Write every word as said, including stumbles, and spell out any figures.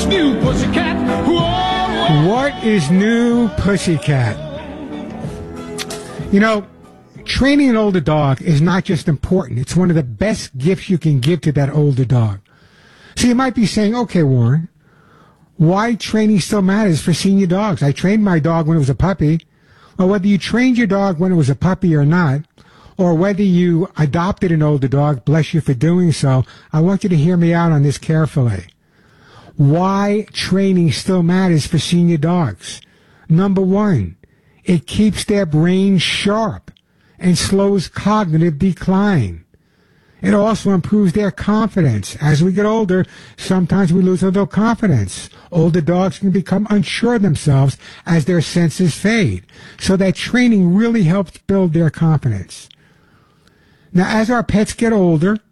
new, pussycat? Whoa. What is new, pussycat? You know, training an older dog is not just important. It's one of the best gifts you can give to that older dog. So you might be saying, okay, Warren, why training still matters for senior dogs? I trained my dog when it was a puppy. Well, whether you trained your dog when it was a puppy or not, or whether you adopted an older dog, bless you for doing so, I want you to hear me out on this carefully. Why training still matters for senior dogs. Number one, it keeps their brains sharp and slows cognitive decline. It also improves their confidence. As we get older, sometimes we lose a little confidence. Older dogs can become unsure of themselves as their senses fade. So that training really helps build their confidence. Now, as our pets get older,